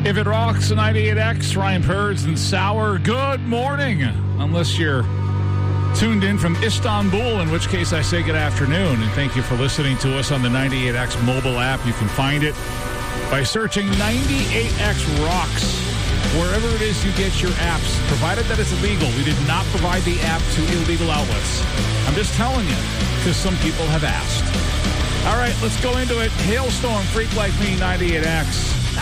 If it rocks, 98X, Ryan Purds and Sauer, good morning. Unless you're tuned in from Istanbul, in which case I say good afternoon. And thank you for listening to us on the 98X mobile app. You can find it by searching 98X Rocks wherever it is you get your apps, provided that it's legal. We did not provide the app to illegal outlets. I'm just telling you, because some people have asked. All right, let's go into it. Hailstorm, Freak Like Me, 98X.